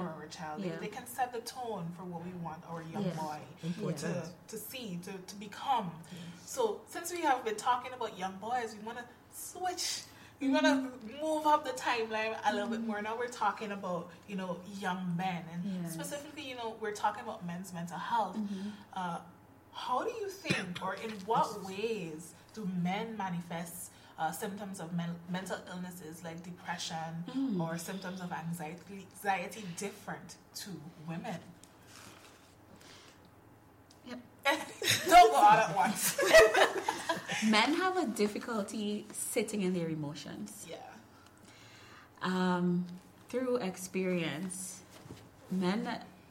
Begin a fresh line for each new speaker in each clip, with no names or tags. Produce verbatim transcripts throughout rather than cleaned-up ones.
our child.
Yeah.
They, they can set the tone for what we want our young
Yeah.
boy
Important.
to, to see, to, to become.
Yes.
So since we have been talking about young boys, we want to switch. We want to move up the timeline a little bit more. Now we're talking about, you know, young men. And
Yes.
specifically, you know, we're talking about men's mental health.
Mm-hmm.
Uh, how do you think, or in what ways do men manifest uh, symptoms of men- mental illnesses like depression
Mm.
or symptoms of anxiety, anxiety different to women?
Yep.
Don't go all at once.
Men have a difficulty sitting in their emotions.
Yeah.
Um, through experience, men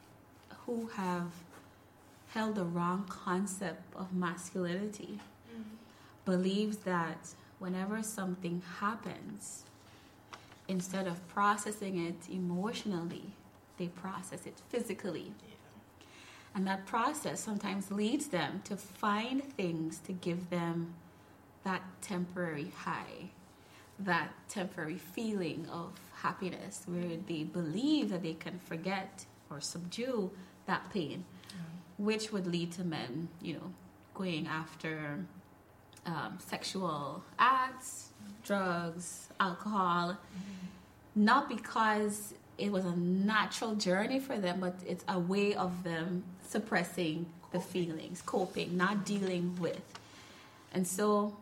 who have held the wrong concept of masculinity
Mm.
believes that whenever something happens, instead of processing it emotionally, they process it physically.
Yeah.
And that process sometimes leads them to find things to give them that temporary high, that temporary feeling of happiness, where they believe that they can forget or subdue that pain, which would lead to men, you know, going after um, sexual acts, drugs, alcohol, not because it was a natural journey for them, but it's a way of them suppressing the feelings, coping, not dealing with. And so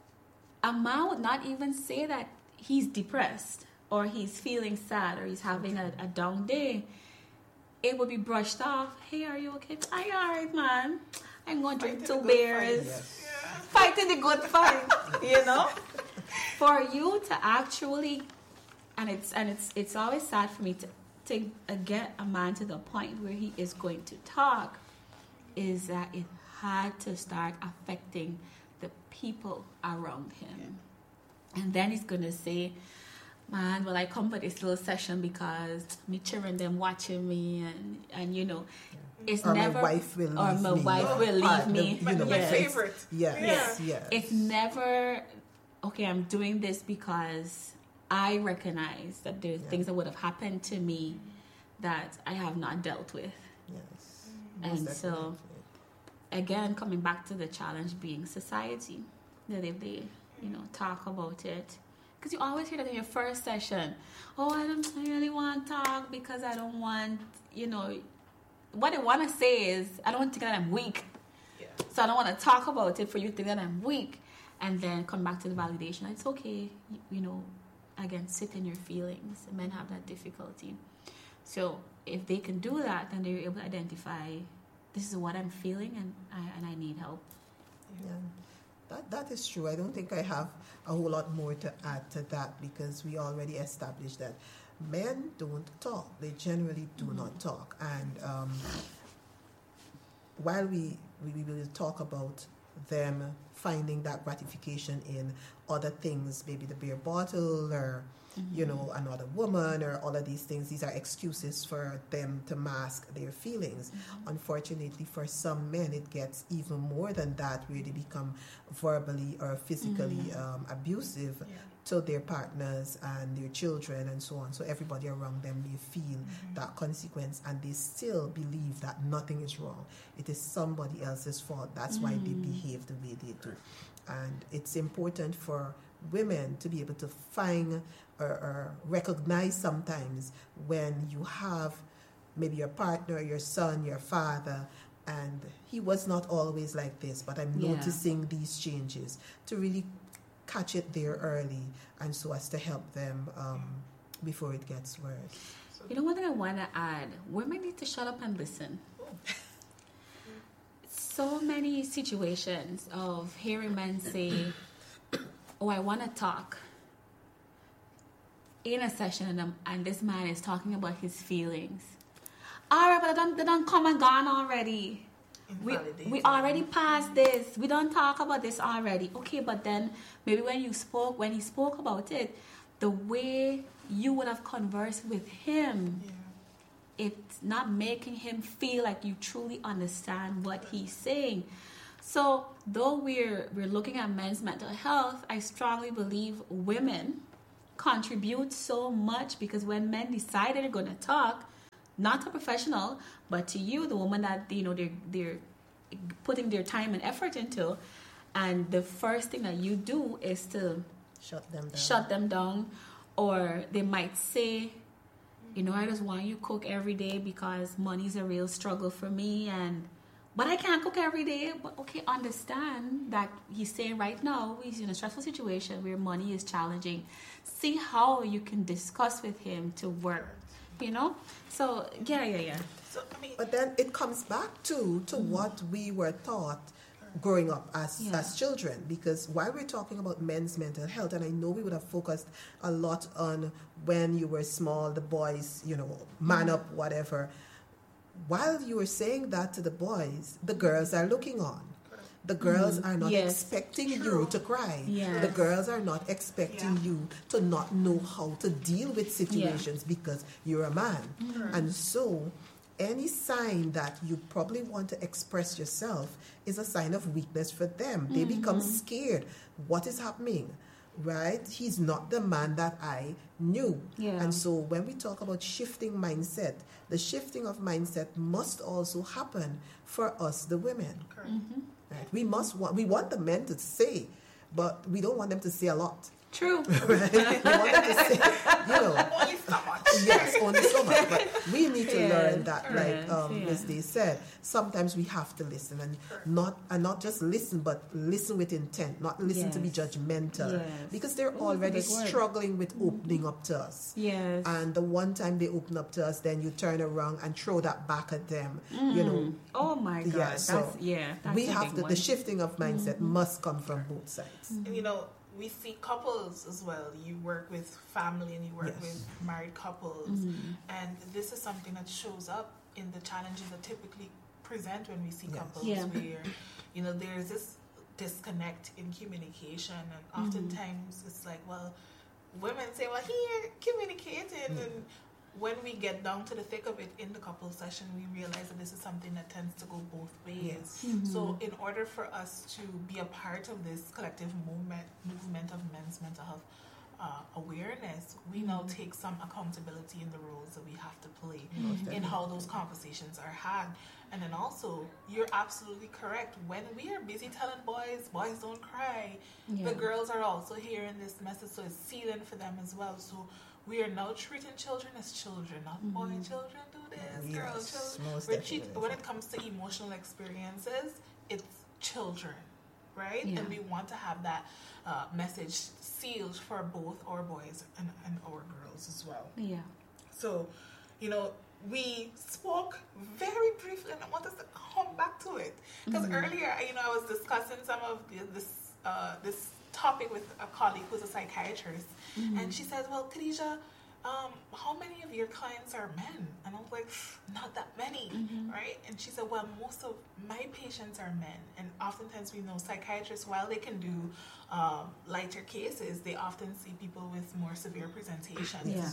a man would not even say that he's depressed or he's feeling sad or he's having a, a down day. It would be brushed off. Hey, are you okay? I'm all right, man. I'm going to drink two beers.
Yes.
Fighting the good fight, you know? For you to actually, and it's and it's it's always sad for me to, to uh, get a man to the point where he is going to talk, is that it had to start affecting the people around him. And then he's going to say, man, well, I come for this little session because me cheering them watching me, and, and you know, it's
Or
never...
my wife will
or
leave
my
me.
wife
or
will leave
partner,
me.
You know,
My
Yes.
favorite.
Yes, yes,
Yeah.
yes.
It's never, okay, I'm doing this because I recognize that there's
Yeah.
things that would have happened to me that I have not dealt with.
Yes.
And
Most
so,
definitely.
again, coming back to the challenge being society, that if they, you know, talk about it, because you always hear that in your first session, oh, I don't really want to talk because I don't want, you know, what they want to say is, I don't think that I'm weak.
Yeah.
So I don't want to talk about it for you to think that I'm weak. And then come back to the validation. It's okay, you, you know, again, sit in your feelings. Men have that difficulty. So if they can do that, then they're able to identify, this is what I'm feeling and I, and I need help.
Yeah, that that is true. I don't think I have a whole lot more to add to that because we already established that men don't talk. They generally do
Mm-hmm.
not talk. And um, while we, we we will talk about them finding that gratification in other things, maybe the beer bottle or you know, another woman or all of these things. These are excuses for them to mask their feelings.
Mm-hmm.
Unfortunately, for some men, it gets even more than that, where they become verbally or physically
Mm-hmm.
um, abusive
Yeah.
to their partners and their children and so on. So everybody around them, they feel
Mm-hmm.
that consequence and they still believe that nothing is wrong. It is somebody else's fault. That's why they
Mm.
behave the way they do. And it's important for women to be able to find or, or recognize sometimes when you have maybe your partner, your son, your father, and he was not always like this, but I'm
Yeah.
noticing these changes, to really catch it there early and so as to help them um, before it gets worse.
You know, one thing I want to add, women need to shut up and listen. So many situations of hearing men say, oh, I want to talk in a session and, um, and this man is talking about his feelings. All right, but they don't, they don't come and gone already. We,
Invalidating.
we already passed this. We don't talk about this already. Okay, but then maybe when you spoke, when he spoke about it, the way you would have conversed with him,
Yeah.
it's not making him feel like you truly understand what he's saying. So though we're we're looking at men's mental health, I strongly believe women contribute so much, because when men decide they're going to talk, not a professional, but to you, the woman that, you know, they're, they're putting their time and effort into. And the first thing that you do is to
Shut them down.
shut them down. Or they might say, you know, I just want you to cook every day because money's a real struggle for me, and but I can't cook every day. But okay, understand that he's saying right now he's in a stressful situation where money is challenging. See how you can discuss with him to work, you know? So, yeah, yeah, yeah.
So, I mean,
But then it comes back to to what we were taught growing up as,
Yeah.
as children, because while we're talking about men's mental health, and I know we would have focused a lot on when you were small, the boys, you know, man up, whatever. While you were saying that to the boys, the girls are looking on. The girls are not
Yes.
expecting you
True.
to cry.
Yes.
The girls are not expecting
Yeah.
you to not know how to deal with situations because you're a man. And so any sign that you probably want to express yourself is a sign of weakness for them. They become scared. What is happening? Right? He's not the man that I knew.
Yeah.
And so when we talk about shifting mindset, the shifting of mindset must also happen for us, the women.
correct.
Right? We must want, we want the men to say, but we don't want them to say a lot.
True.
Right? We want them to say, you know,
Only so much.
yes, only so much. But we need to
Yes,
learn that, like
yes,
um,
yeah.
Miz Day said, sometimes we have to listen and not and not just listen, but listen with intent, not listen to be
Yes.
judgmental,
Yes.
because they're
Ooh, that's a
already
big word.
struggling with opening up to us.
Yes.
And the one time they open up to us, then you turn around and throw that back at them. You know,
Oh my God.
Yeah, so
that's, yeah. That's
we
a
have
big
to.
one.
The shifting of mindset must come from both sides.
And you know, we see couples as well. You work with family and you work
Yes.
with married couples. And this is something that shows up in the challenges that typically present when we see
Yes.
couples
Yeah.
where, you know, there's this disconnect in communication. And oftentimes it's like, well, women say, well, here, communicating. And when we get down to the thick of it in the couple session, we realize that this is something that tends to go both ways.
Yes.
So in order for us to be a part of this collective movement movement of men's mental health uh, awareness, we now take some accountability in the roles that we have to play in how those conversations are had. And then also, you're absolutely correct. When we are busy telling boys, boys don't cry,
Yeah.
the girls are also hearing this message, so it's sealing for them as well. So we are now treating children as children, not boy children do this, girl
Yes,
children.
most
We're treat-
definitely.
when it comes to emotional experiences, it's children, right?
Yeah.
And we want to have that uh, message sealed for both our boys and, and our girls as well.
Yeah.
So, you know, we spoke very briefly, and I want us to come back to it because earlier, you know, I was discussing some of the, this uh, this topic with a colleague who's a psychiatrist, and she says, "Well, Khadija, um, how many of your clients are men?" And I was like, "Not that many, right?" And she said, "Well, most of my patients are men, and oftentimes we know psychiatrists, while they can do um, lighter cases, they often see people with more severe presentations."
Yeah.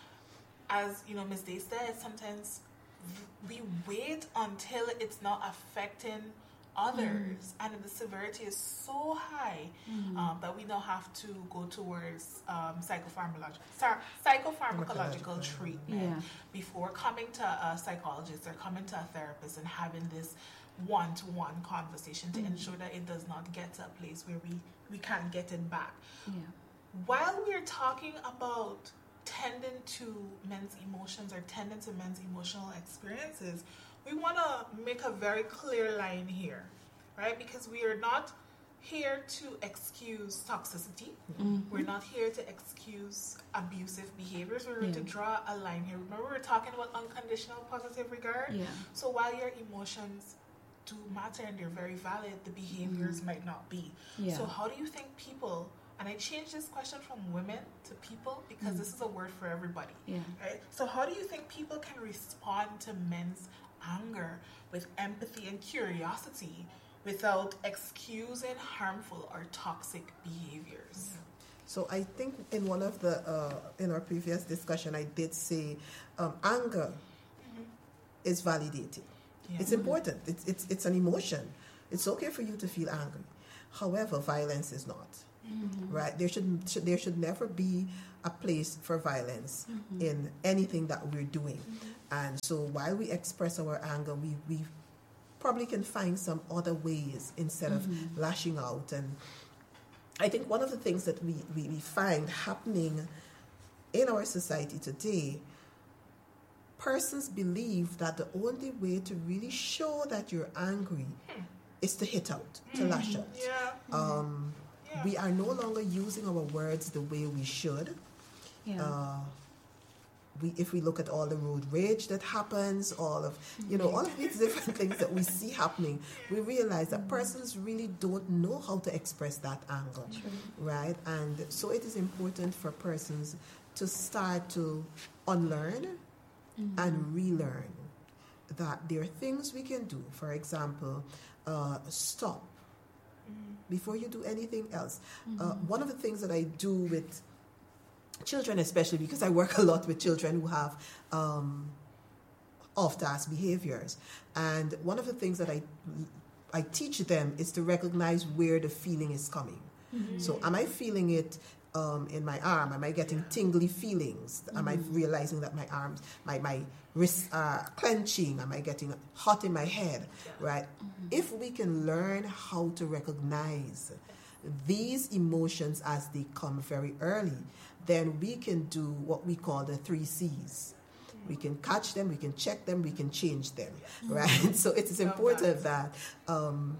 As you know, Miz Day said, sometimes we wait until it's not affecting others, and the severity is so high um, that we now have to go towards um, psychopharmacological, sorry, psychopharmacological
Pharmacological.
treatment
Yeah.
before coming to a psychologist or coming to a therapist and having this one-to-one conversation to ensure that it does not get to a place where we, we can't get it back.
Yeah.
While we're talking about tending to men's emotions or tending to men's emotional experiences, we want to make a very clear line here, right? Because we are not here to excuse toxicity. We're not here to excuse abusive behaviors. We're
Yeah.
to draw a line here. Remember, we were talking about unconditional positive regard?
Yeah.
So while your emotions do matter and they're very valid, the behaviors might not be.
Yeah.
So how do you think people, and I changed this question from women to people because this is a word for everybody.
Yeah.
Right? So how do you think people can respond to men's anger with empathy and curiosity without excusing harmful or toxic behaviors?
So I think in one of the uh, in our previous discussion, I did say um, anger is validated.
Yeah.
It's important. It's it's it's an emotion. It's okay for you to feel angry. However, violence is not. Mm-hmm. Right? There should, should there should never be a place for violence mm-hmm. in anything that we're doing. Mm-hmm. And so while we express our anger, we, we probably can find some other ways instead mm-hmm. of lashing out. And I think one of the things that we, we, we find happening in our society today, persons believe that the only way to really show that you're angry hmm. is to hit out, to mm-hmm. lash out.
Yeah.
Um, yeah. We are no longer using our words the way we should.
Yeah.
Uh, we, if we look at all the road rage that happens, all of, you know, all of these different things that we see happening, we realize that persons really don't know how to express that anger,
True.
right? And so it is important for persons to start to unlearn mm-hmm. and relearn that there are things we can do. For example, uh, stop mm-hmm. before you do anything else. Mm-hmm. Uh, one of the things that I do with children, especially because I work a lot with children who have um, off-task behaviors, and one of the things that I I teach them is to recognize where the feeling is coming. Mm-hmm. So, am I feeling it um, in my arm? Am I getting tingly feelings? Mm-hmm. Am I realizing that my arms, my my wrists are clenching? Am I getting hot in my head? Yeah. Right? Mm-hmm. If we can learn how to recognize these emotions as they come very early, then we can do what we call the three C's. We can catch them, we can check them, we can change them, right? So it is important that um,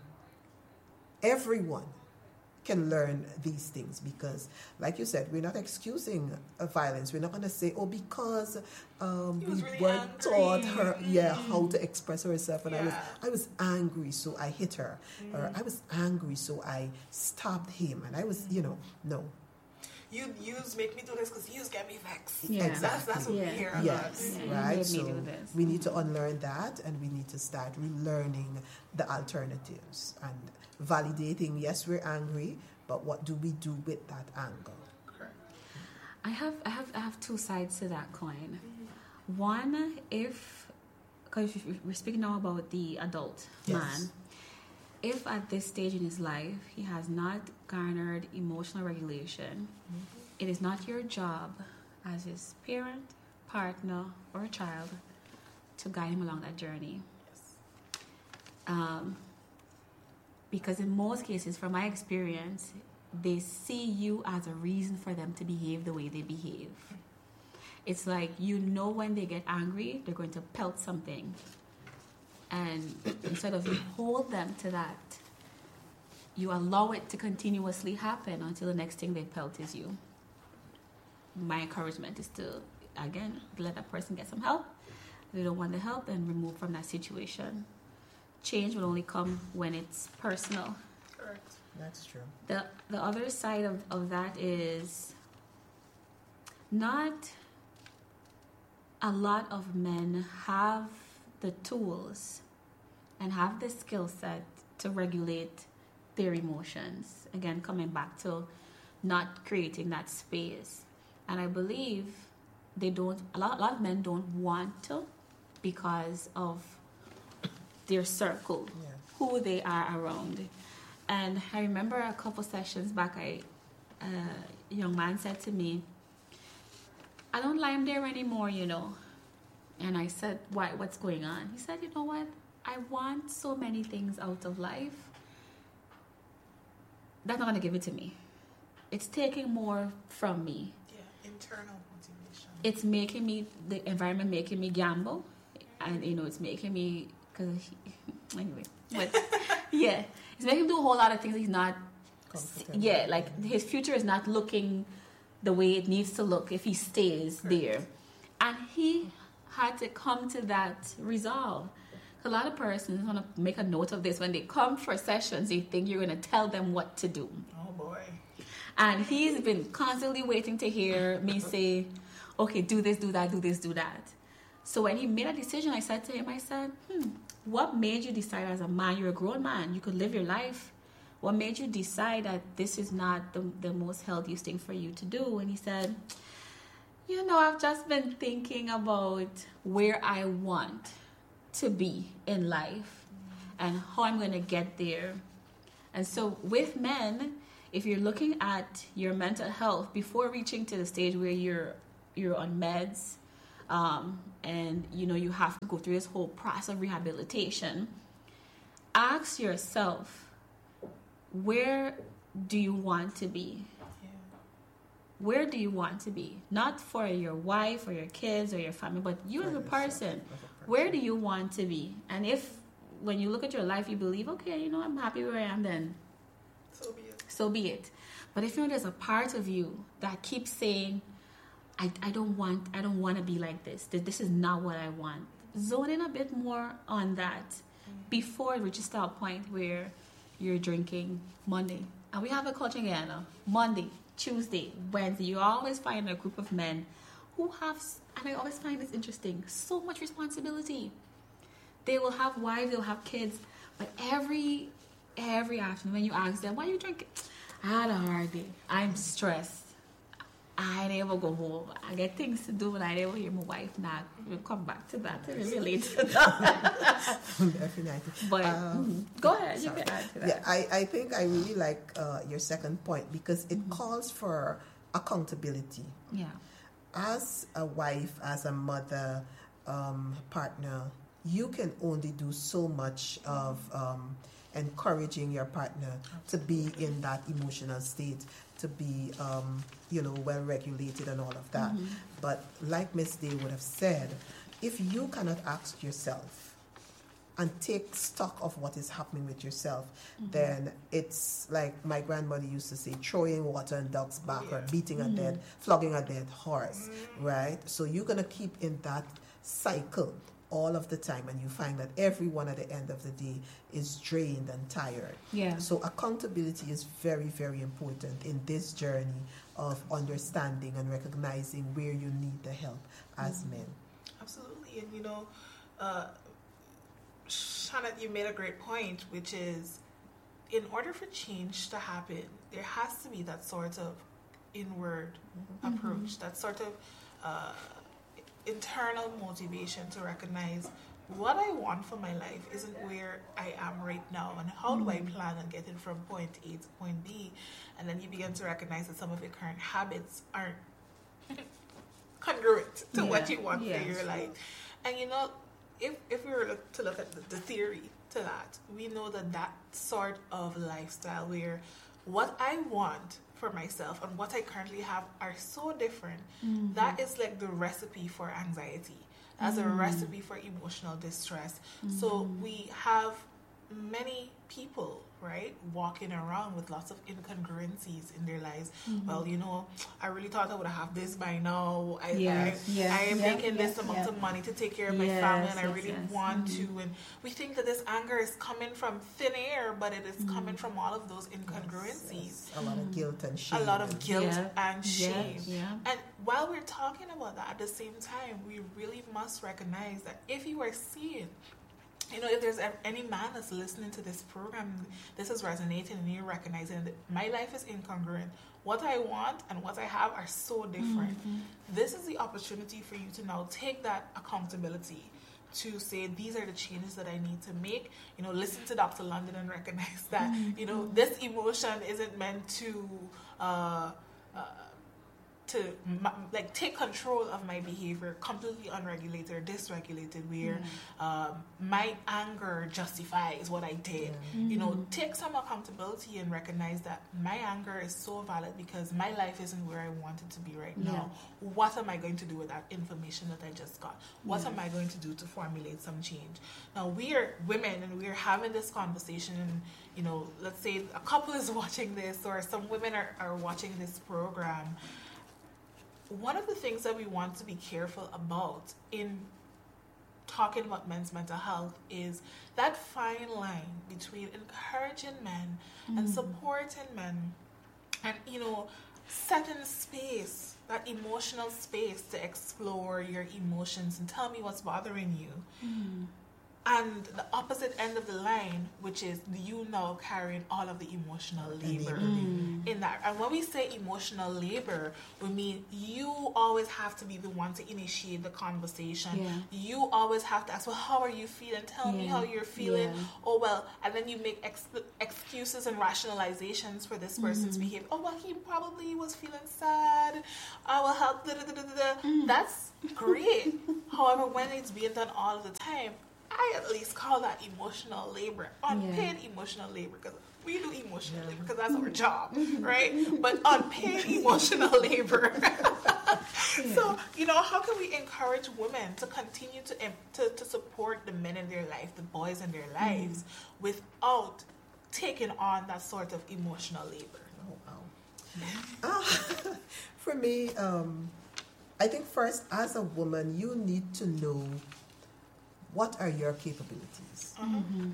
everyone can learn these things because, like you said, we're not excusing uh, violence. We're not going to say, oh, because um, we
really
weren't
angry.
taught her, yeah, how to express herself, and
yeah.
I was, I was angry, so I hit her, mm. or I was angry, so I stabbed him, and I was, you know, no.
You use make me do this because you get me vexed.
Yeah.
Exactly. That's, that's what
yeah.
we hear.
Yes,
yeah.
right.
You
so
made me do this.
we need to unlearn that, and we need to start relearning the alternatives and validating. Yes, we're angry, but what do we do with that anger?
Correct.
I have I have I have two sides to that coin. Mm-hmm. One, if because we're speaking now about the adult
yes.
man. If at this stage in his life he has not garnered emotional regulation, mm-hmm. it is not your job as his parent, partner, or child to guide him along that journey.
Yes.
Um, because in most cases, from my experience, they see you as a reason for them to behave the way they behave. It's like, you know, when they get angry, they're going to pelt something. And instead of you hold them to that, you allow it to continuously happen until the next thing they pelt is you. My encouragement is to, again, let that person get some help. If they don't want the help, then remove from that situation. Change will only come when it's personal.
Correct.
That's true.
The the other side of, of that is not a lot of men have the tools and have the skill set to regulate their emotions. Again, coming back to not creating that space. And I believe they don't, a lot, a lot of men don't want to because of their circle,
yeah.
who they are around. And I remember a couple sessions back, I, uh, a young man said to me, I don't like him there anymore, you know. And I said, why? What's going on? He said, you know what? I want so many things out of life. That's not going to give it to me. It's taking more from me.
Yeah, internal motivation.
It's making me, the environment making me gamble. And, you know, it's making me, because, anyway. But, yeah. It's making him do a whole lot of things he's not, yeah, like his future is not looking the way it needs to look if he stays Correct. There. And he had to come to that resolve. A lot of persons want to make a note of this. When they come for sessions, they think you're going to tell them what to do.
Oh, boy.
And he's been constantly waiting to hear me say, okay, do this, do that, do this, do that. So when he made a decision, I said to him, I said, hmm, what made you decide as a man, you're a grown man, you could live your life. What made you decide that this is not the, the most healthiest thing for you to do? And he said, you know, I've just been thinking about where I want to be in life and how I'm going to get there. And so with men, if you're looking at your mental health before reaching to the stage where you're you're on meds, um, and you know you have to go through this whole process of rehabilitation, ask yourself, where do you want to be?
Yeah.
Where do you want to be? Not for your wife or your kids or your family, but you as a person. Where do you want to be? And if when you look at your life, you believe, okay, you know, I'm happy where I am, then
So be it.
so be it. But if you know there's a part of you that keeps saying, I, I don't want I don't want to be like this. That this is not what I want. Zone in a bit more on that mm-hmm. before it reaches to a point where you're drinking Monday. And we have a culture in Guyana. Monday, Tuesday, Wednesday. You always find a group of men who have, and I always find this interesting, so much responsibility. They will have wives, they'll have kids, but every every afternoon when you ask them, why are you drinking? I had a hard day. I'm stressed. I never go home. I get things to do and I never hear my wife knock. We'll come back to that and relate to that.
Definitely.
But
um,
go ahead,
sorry.
you can add to that.
Yeah, I, I think I really like uh, your second point because it mm-hmm. calls for accountability.
Yeah.
As a wife, as a mother, um, partner, you can only do so much of um, encouraging your partner to be in that emotional state, to be, um, you know, well regulated and all of that. Mm-hmm. But like Miss Day would have said, if you cannot ask yourself and take stock of what is happening with yourself, mm-hmm. then it's like my grandmother used to say, throwing water in duck's back yeah. or beating mm-hmm. a dead, flogging a dead horse, mm-hmm. right? So you're going to keep in that cycle all of the time, and you find that everyone at the end of the day is drained and tired.
Yeah.
So accountability is very, very important in this journey of understanding and recognizing where you need the help as mm-hmm. men.
Absolutely. And you know, uh, Shannon, you made a great point, which is in order for change to happen, there has to be that sort of inward mm-hmm. approach, that sort of uh, internal motivation to recognize what I want for my life isn't where I am right now, and how mm-hmm. do I plan on getting from point A to point B. And then you begin to recognize that some of your current habits aren't congruent to yeah. what you want yes. for your life. And you know, if if we were look, to look at the, the theory to that, we know that that sort of lifestyle where what I want for myself and what I currently have are so different, mm-hmm. that is like the recipe for anxiety. That's mm-hmm. a recipe for emotional distress. Mm-hmm. So we have many people, right, walking around with lots of incongruencies in their lives. Mm-hmm. Well, you know, I really thought I would have this by now. I,
yes,
I,
yes,
I am
yes,
making
yes,
this amount
yes.
of money to take care of my
yes,
family, and
yes,
I really
yes.
want
Mm-hmm.
to. And we think that this anger is coming from thin air, but it is
Mm-hmm.
coming from all of those incongruencies.
Yes, yes. A lot of guilt and shame.
A lot of guilt
yeah.
and shame.
Yeah. Yeah.
And while we're talking about that, at the same time, we really must recognize that if you are seeing, you know, if there's any man that's listening to this program, this is resonating and you're recognizing that my life is incongruent. What I want and what I have are so different. Mm-hmm. This is the opportunity for you to now take that accountability to say, these are the changes that I need to make. You know, listen to Doctor London and recognize that, mm-hmm. you know, this emotion isn't meant to, uh, uh, to like take control of my behavior, completely unregulated or dysregulated, where mm. um, my anger justifies what I did.
Yeah.
Mm-hmm. You know, take some accountability and recognize that my anger is so valid because my life isn't where I want it to be right
yeah.
now. What am I going to do with that information that I just got? What
yes.
am I going to do to formulate some change? Now, we are women and we're having this conversation, and, you know, let's say a couple is watching this or some women are, are watching this program. One of the things that we want to be careful about in talking about men's mental health is that fine line between encouraging men mm. and supporting men and, you know, setting space, that emotional space to explore your emotions and tell me what's bothering you.
Mm.
and the opposite end of the line, which is you now carrying all of the emotional labor
Mm.
in that. And when we say emotional labor, we mean you always have to be the one to initiate the conversation.
Yeah.
You always have to ask, well, how are you feeling? Tell me
Yeah.
how you're feeling.
Yeah.
Oh, well, and then you make ex- excuses and rationalizations for this person's
Mm-hmm.
behavior. Oh, well, he probably was feeling sad. I will help. Da, da, da, da, da.
Mm.
That's great. However, when it's being done all the time, I at least call that emotional labor, unpaid emotional labor, because we do emotional labor because that's our job, right? But unpaid emotional labor. So, you know, how can we encourage women to continue to, em- to to support the men in their life, the boys in their lives, without taking on that sort of emotional labor?
Oh, wow. Ah, for me, um, I think first, as a woman, you need to know what are your capabilities.
Mm-hmm.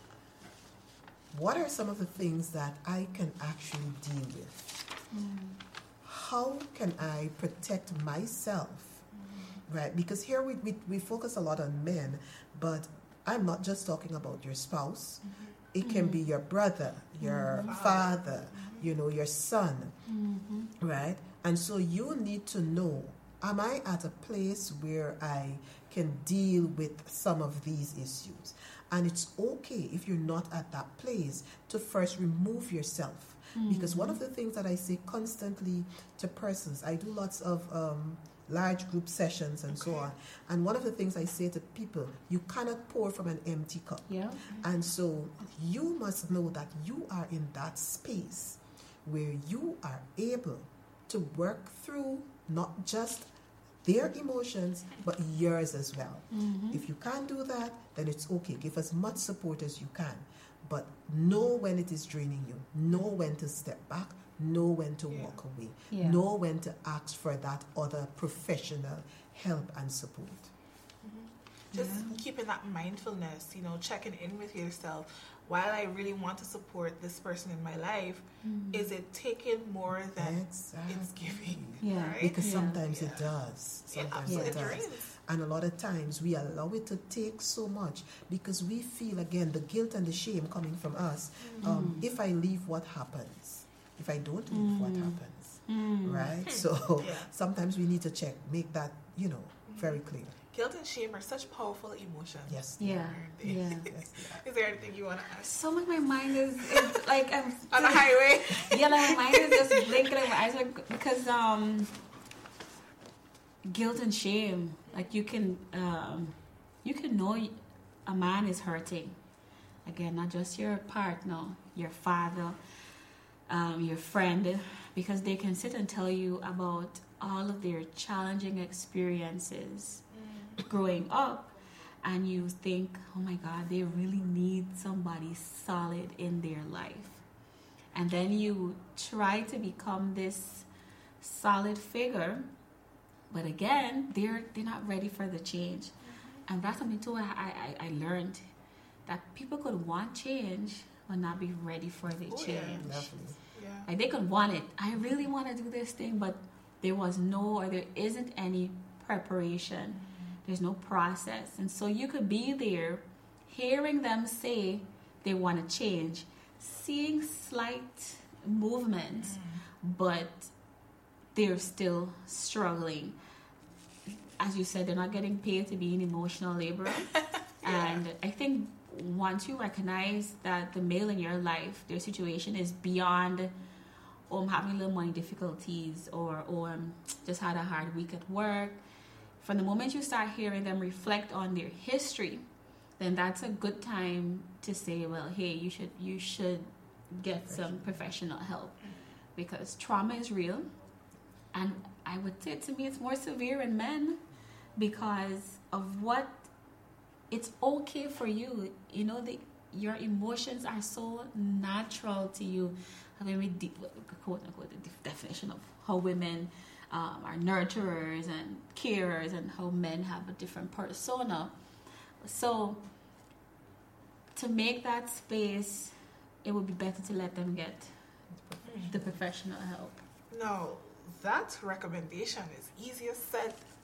What are some of the things that I can actually deal with?
Mm.
How can I protect myself? Right? Because here we, we, we focus a lot on men, but I'm not just talking about your spouse. It can be your brother, your
Mhm.
father, you know, your son,
Mm-hmm.
right? And so you need to know, am I at a place where I can deal with some of these issues? And it's okay if you're not at that place to first remove yourself. Because one of the things that I say constantly to persons, I do lots of um, large group sessions and so
Okay.
on. And one of the things I say to people, you cannot pour from an empty cup.
Yeah.
And so you must know that you are in that space where you are able to work through not just their emotions, but yours as well.
Mm-hmm.
If you can't do that, then it's okay. Give as much support as you can. But know when it is draining you. Know when to step back. Know when to
Yeah.
walk away.
Yeah.
Know when to ask for that other professional help and support.
Just
Yeah.
keeping that mindfulness, you know, checking in with yourself. While I really want to support this person in my life,
Mm.
is it taking more than
Exactly.
it's giving?
Yeah.
Right?
Because
Yeah.
sometimes it
Yeah.
does.
Yeah,
Sometimes
absolutely.
it
It
does.
drains.
And a lot of times we allow it to take so much because we feel, again, the guilt and the shame coming from us. Um,
Mm.
If I leave, what happens? If I don't leave, what
Mm.
happens?
Mm.
Right? So
Yeah.
sometimes we need to check, make that, you know, very clear.
Guilt and shame are such powerful emotions.
Yes.
Yeah.
Aren't they?
Yeah.
Yes, yeah.
Is there anything you want to ask?
Some of my mind is, is like I'm
On the highway?
yeah, like my mind is just blinking, like my eyes are because um, guilt and shame. Like you can um, you can know a man is hurting. Again, not just your partner, your father, um, your friend, because they can sit and tell you about all of their challenging experiences growing up, and you think, oh my God, they really need somebody solid in their life. And then you try to become this solid figure, but again, they're they're not ready for the change. And that's something too I, I, I learned, that people could want change but not be ready for the
Oh, yeah.
change.
Lovely.
Yeah.
Like they could want it. I really want to do this thing, but there was no or there isn't any preparation. There's no process. And so you could be there hearing them say they want to change, seeing slight movements, but they're still struggling. As you said, they're not getting paid to be an emotional laborer. And I think once you recognize that the male in your life, their situation is beyond um, having a little money difficulties or um, just had a hard week at work, from the moment you start hearing them reflect on their history, then that's a good time to say, well, hey, you should you should get some professional help, because trauma is real. And I would say, to me, it's more severe in men because of what it's okay for you. You know, the, your emotions are so natural to you. I mean, we de- quote unquote the def- definition of how women um, are nurturers and carers, and how men have a different persona. So, to make that space, it would be better to let them get the professional help.
No, that recommendation is easier said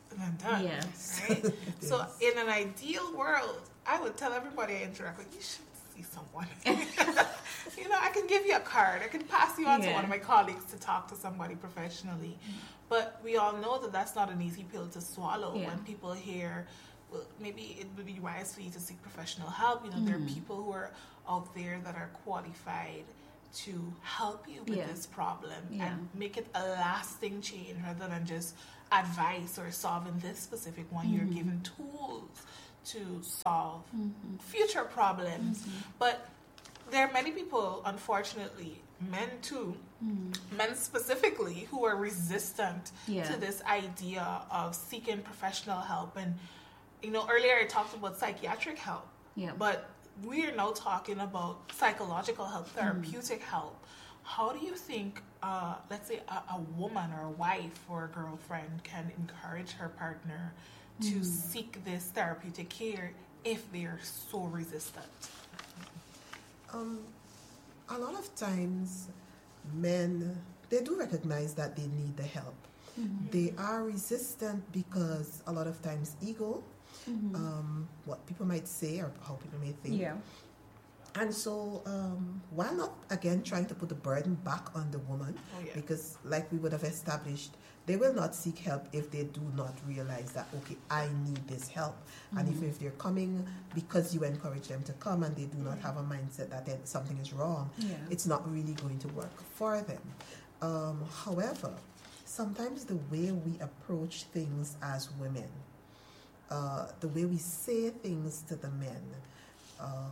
than done.
Yes.
Right? So in an ideal world, I would tell everybody I interact with, you should see someone. You know, I can give you a card. I can pass you on
Yeah.
to one of my colleagues to talk to somebody professionally. But we all know that that's not an easy pill to swallow.
Yeah.
When people hear, well, maybe it would be wise for you to seek professional help. You know, there are people who are out there that are qualified to help you with
Yeah.
this problem
Yeah.
and make it a lasting change rather than just advice or solving this specific one. You're given tools to solve future problems. But there are many people, unfortunately, men too, men specifically, who are resistant
Yeah.
to this idea of seeking professional help. And, you know, earlier I talked about psychiatric help,
Yeah.
but we are now talking about psychological help, therapeutic help. How do you think, uh, let's say, a, a woman or a wife or a girlfriend can encourage her partner to seek this therapeutic care if they are so resistant?
Um, a lot of times, men, they do recognize that they need the help. They are resistant because a lot of times ego, um, what people might say or how people may think.
Yeah.
And so, um, while not, again, trying to put the burden back on the woman,
Oh, yeah.
because like we would have established, they will not seek help if they do not realize that, okay, I need this help. And if, if they're coming because you encourage them to come and they do not have a mindset that then something is wrong,
Yeah.
it's not really going to work for them. Um, however, sometimes the way we approach things as women, uh, the way we say things to the men, um,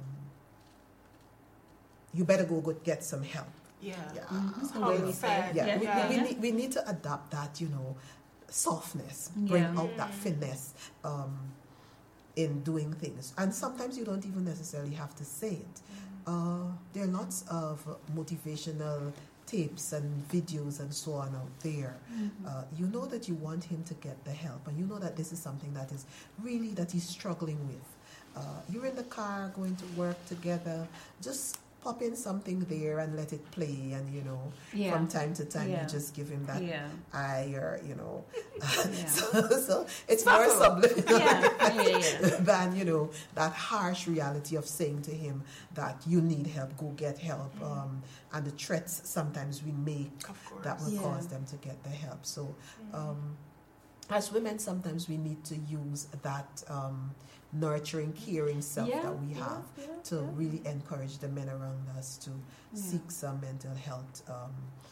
you better go, go get some help.
Yeah.
Yeah.
That's
The
how
way
it's
we say
said.
it.
Yeah,
Yeah.
we,
Yeah.
we, we, need, we need to adopt that, you know, softness, bring
Yeah.
out that finesse um, in doing things. And sometimes you don't even necessarily have to say it. Uh, there are lots of motivational tapes and videos and so on out there. Uh, you know that you want him to get the help, and you know that this is something that is really that he's struggling with. Uh, you're in the car going to work together, just pop in something there and let it play, and you know,
Yeah.
from time to time
Yeah.
you just give him that
Yeah.
eye, or you know,
Yeah.
so, so it's more subliminal
Yeah. Yeah. Yeah.
than you know that harsh reality of saying to him that you need help, go get help, um, and the threats sometimes we make
Of course.
that will
Yeah.
cause them to get the help. So, um, as women, sometimes we need to use that um, nurturing, caring self
Yeah,
that we
yeah,
have
yeah,
to
yeah.
really encourage the men around us to
Yeah.
seek some mental health um,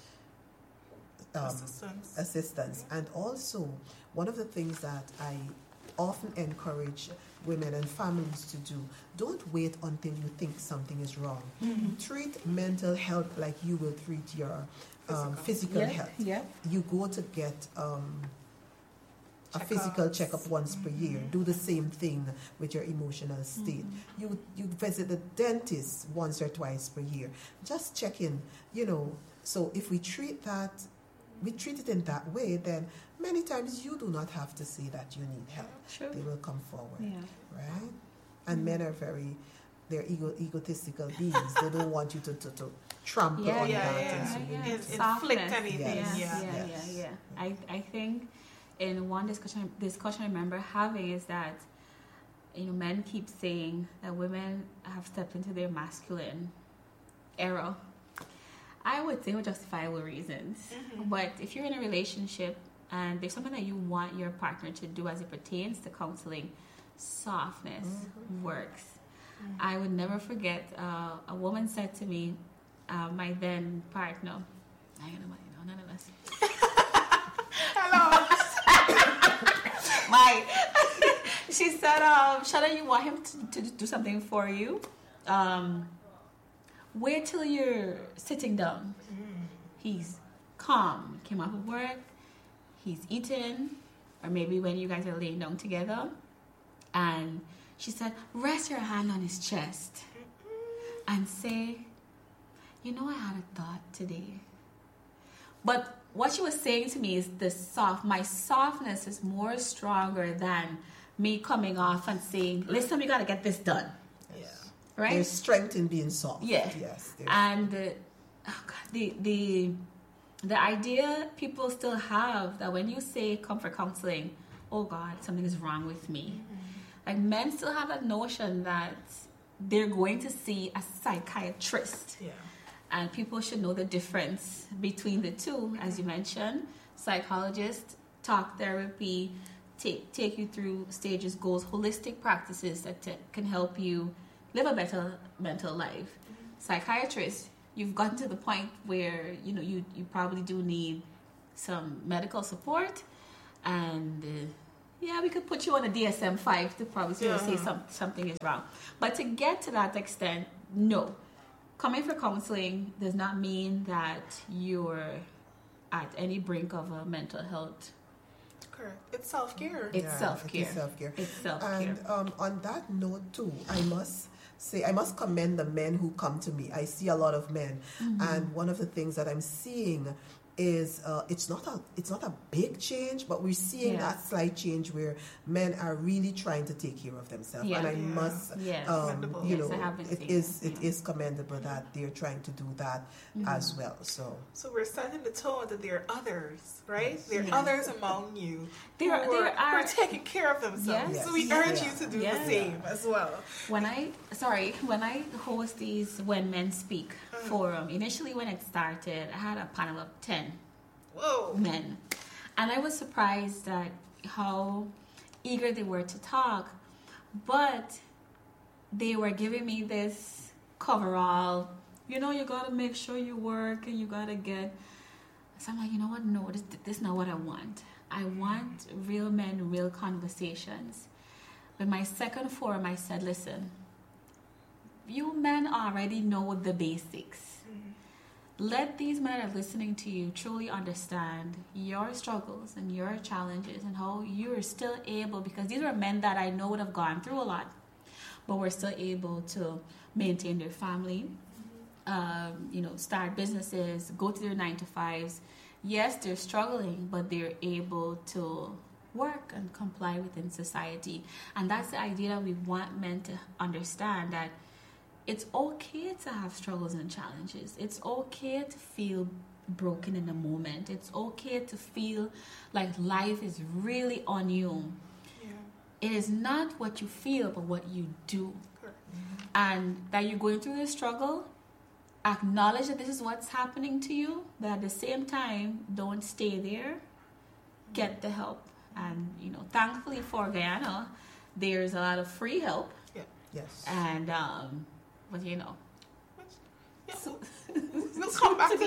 um,
Assistance.
assistance. And also, one of the things that I often encourage women and families to do, don't wait until you think something is wrong. Treat mental health like you will treat your um, physical
Yeah.
health.
Yeah.
You go to get um, a
Checkups.
physical checkup once per year. Do the same thing with your emotional state. You you visit the dentist once or twice per year. Just check in, you know. So if we treat that, we treat it in that way, then many times you do not have to say that you need help.
Sure.
They will come forward,
Yeah.
right? And men are very, they're ego, egotistical beings. They don't want you to, to, to trample
Yeah,
on
yeah,
that.
yeah.
And so you
yeah.
need
In-
to-
inflict
Softness.
anything.
Yes.
Yeah.
yeah,
Yes.
yeah, yeah. I, I think in one discussion discussion I remember having is that, you know, men keep saying that women have stepped into their masculine era. I would say with justifiable reasons. But if you're in a relationship and there's something that you want your partner to do as it pertains to counseling, softness works. I would never forget, uh, a woman said to me, uh, my then partner, I don't know, you know, none of us.
Hello.
My, she said, um, Shada, you want him to, to do something for you? Um, wait till you're sitting down. He's calm, came off of work, he's eating, or maybe when you guys are laying down together. And she said, rest your hand on his chest and say, you know, I had a thought today. But what she was saying to me is the soft, my softness is more stronger than me coming off and saying, listen, we got to get this done.
Yeah.
Right?
There's strength in being soft.
Yeah.
Yes. there's-
And uh, oh God, the, the, the idea people still have that when you say come for counseling, oh God, something is wrong with me. Mm-hmm. Like men still have that notion that they're going to see a psychiatrist.
Yeah.
And people should know the difference between the two, as you mentioned. Psychologists, talk therapy, take take you through stages, goals, holistic practices that t- can help you live a better mental life. Mm-hmm. Psychiatrists, you've gotten to the point where you know you, you probably do need some medical support, and uh, yeah, we could put you on a D S M five to probably yeah. say some, something is wrong. But to get to that extent, no. Coming for counseling does not mean that you're at any brink of a mental health.
Correct. It's self-care.
It's
yeah,
self-care.
It is self-care.
It's self-care.
And um, on that note too, I must say, I must commend the men who come to me. I see a lot of men. Mm-hmm. And one of the things that I'm seeing is uh, it's not a it's not a big change, but we're seeing yeah. that slight change where men are really trying to take care of themselves, yeah. and I yeah. must,
yes.
um, you
yes,
know, it is it yeah. is commendable that they're trying to do that mm-hmm. as well. So,
so we're setting the tone that there are others, right? Yes. There are yes. others among you
there,
who,
there
are,
are,
who are taking care of themselves.
Yes.
So we
yes.
urge yeah. you to do
yeah.
the same yeah. as well.
When I sorry, when I host these When Men Speak mm-hmm. forum, initially when it started, I had a panel of ten.
Whoa.
Men. And I was surprised at how eager they were to talk, but they were giving me this coverall, you know, you gotta make sure you work and you gotta get. So I'm like, you know what? No, this, this is not what I want. I want real men, real conversations. With my second forum, I said, listen, you men already know the basics. Let these men that are listening to you truly understand your struggles and your challenges and how you're still able, because these are men that I know would have gone through a lot, but were still able to maintain their family, um, you know, start businesses, go to their nine to fives. Yes, they're struggling, but they're able to work and comply within society. And that's the idea that we want men to understand, that it's okay to have struggles and challenges. It's okay to feel broken in the moment. It's okay to feel like life is really on you. Yeah. It is not what you feel, but what you do. Mm-hmm. And that you're going through this struggle, acknowledge that this is what's happening to you, but at the same time, don't stay there. Get the help. And, you know, thankfully for Guyana, there's a lot of free help.
Yeah.
Yes.
And, um... but you know,
yeah, we'll, we'll come back to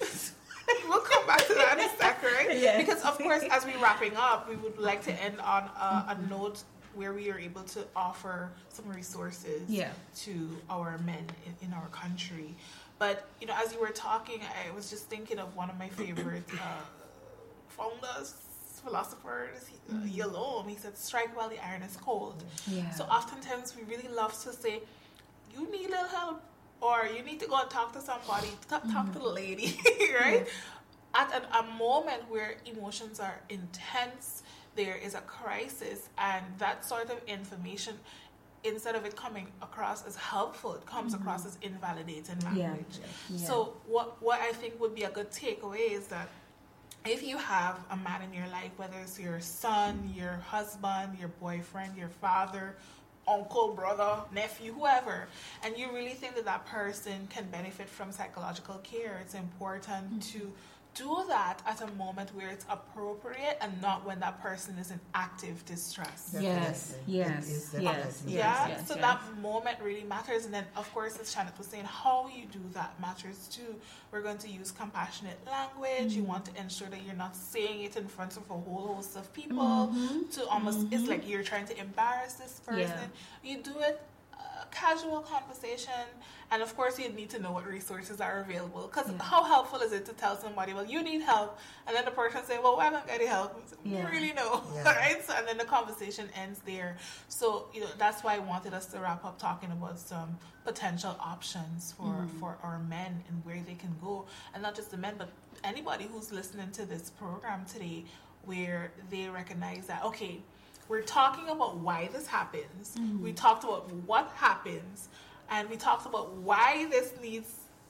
we'll come back to that in a sec, right?
Yes.
Because of course, as we're wrapping up, we would like to end on a, a note where we are able to offer some resources
yeah.
to our men in, in our country. But you know, as you were talking, I was just thinking of one of my favorite uh, founders. Philosophers, uh,
mm-hmm.
Yalom, he said, "Strike while the iron is cold."
Yeah.
So oftentimes we really love to say, you need a little help, or you need to go and talk to somebody, talk, talk mm-hmm. to the lady, right? Mm-hmm. At an, a moment where emotions are intense, there is a crisis, and that sort of information, instead of it coming across as helpful, it comes mm-hmm. across as invalidating language. Yeah. Yeah. So what, what I think would be a good takeaway is that if you have a man in your life, whether it's your son, your husband, your boyfriend, your father, uncle, brother, nephew, whoever, and you really think that that person can benefit from psychological care, it's important mm-hmm. to do that at a moment where it's appropriate and not when that person is in active distress.
Yes, yes, yes, yes,
yeah.
yes,
so
yes.
that moment really matters. And then, of course, as Shannon was saying, how you do that matters too. We're going to use compassionate language. Mm-hmm. You want to ensure that you're not saying it in front of a whole host of people. Mm-hmm. To almost, mm-hmm. it's like you're trying to embarrass this person. Yeah. You do it. Casual conversation, and of course you need to know what resources are available, because yeah. how helpful is it to tell somebody, well, you need help, and then the person say, well, why haven't I got help? Yeah. You really know, yeah. right? So, and then the conversation ends there. So, you know, that's why I wanted us to wrap up talking about some potential options for, mm. for our men and where they can go, and not just the men, but anybody who's listening to this program today, where they recognize that, okay, we're talking about why this happens. Mm-hmm. We talked about what happens, and we talked about why this needs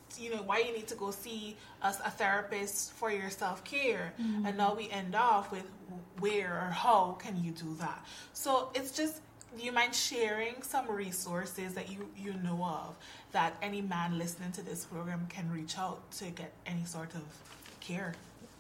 you know, why you need to go see a, a therapist for your self-care.
Mm-hmm.
And now we end off with where or how can you do that. So it's just, do you mind sharing some resources that you, you know of that any man listening to this program can reach out to get any sort of care?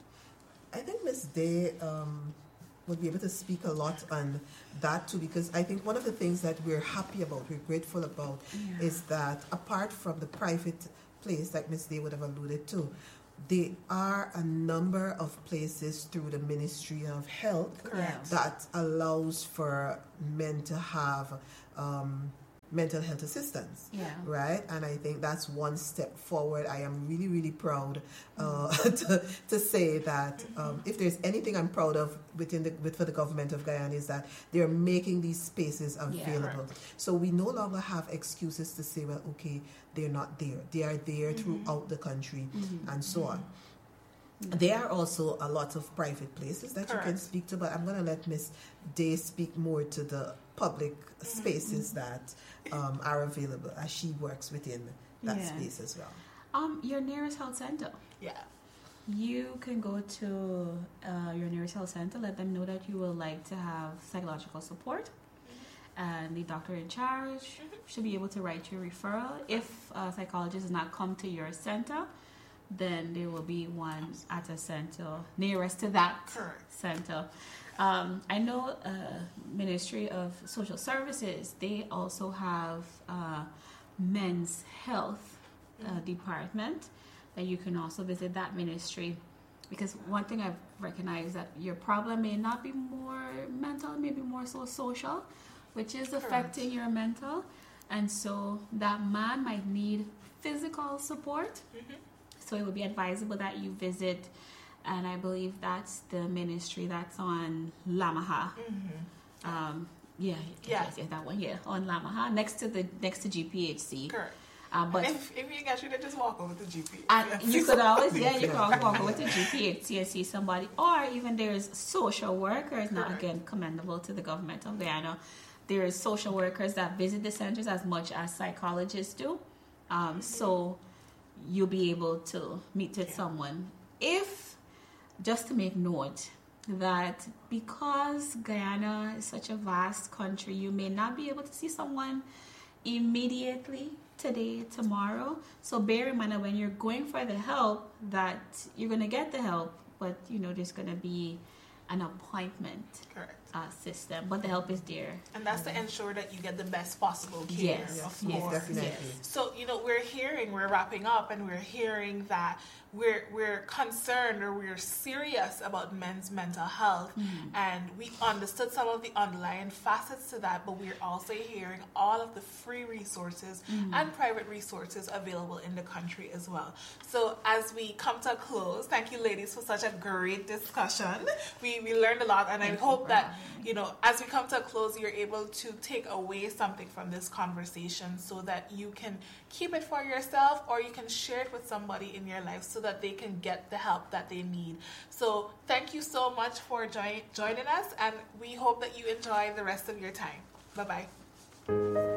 I think Miz Day um, would be able to speak a lot on that too, because I think one of the things that we're happy about, we're grateful about, yeah. is that apart from the private place that Miz Day would have alluded to, there are a number of places through the Ministry of Health
Correct.
that allows for men to have um, mental health assistance,
yeah.
right? And I think that's one step forward. I am really, really proud uh, to, to say that um, if there's anything I'm proud of within the with for the government of Guyana is that they're making these spaces available.
Yeah.
So we no longer have excuses to say, well, okay, they're not there. They are there mm-hmm. throughout the country mm-hmm. and so on. Mm-hmm. There are also a lot of private places that Correct. You can speak to, but I'm going to let Miz Day speak more to the public spaces mm-hmm. that um, are available as she works within that yeah. space as well.
Um, your nearest health center.
Yeah.
You can go to uh, your nearest health center, let them know that you would like to have psychological support. Mm-hmm. And the doctor in charge mm-hmm. should be able to write you a referral. If a psychologist does not come to your center, then there will be one at a center nearest to that
Correct.
Center. Um, I know uh, Ministry of Social Services, they also have uh, men's health uh, mm-hmm. department that you can also visit that ministry, because one thing I've recognized that your problem may not be more mental, maybe more so social, which is Correct. Affecting your mental, and so that man might need physical support. Mm-hmm. So it would be advisable that you visit, and I believe that's the ministry that's on Lamaha.
Mm-hmm.
Um, yeah,
yeah.
Yes, yes, that one, yeah, on Lamaha, next to the next to G P H C.
Correct.
Uh, but
if, if you get you, then just walk over to G P H C.
And you could always, yeah, you could always walk over to G P H C and see somebody, or even there's social workers. Now, again, commendable to the government of Guyana. There's social workers that visit the centers as much as psychologists do. Um, mm-hmm. So you'll be able to meet with yeah. someone. If, just to make note, that because Guyana is such a vast country, you may not be able to see someone immediately, today, tomorrow. So bear in mind that when you're going for the help, that you're going to get the help, but, you know, there's going to be an appointment
Correct.
Uh, system, but the help is there.
And that's mm-hmm. to ensure that you get the best possible care.
Yes,
of
yes,
course.
Definitely.
Yes.
So, you know, we're hearing, we're wrapping up, and we're hearing that we're we're concerned or we're serious about men's mental health, mm-hmm. and we understood some of the underlying facets to that, but we're also hearing all of the free resources mm-hmm. and private resources available in the country as well. So as we come to a close, thank you ladies for such a great discussion. We we learned a lot, and thank I hope that, you know, as we come to a close, you're able to take away something from this conversation so that you can keep it for yourself, or you can share it with somebody in your life so that they can get the help that they need. So thank you so much for join, joining us, and we hope that you enjoy the rest of your time. Bye-bye.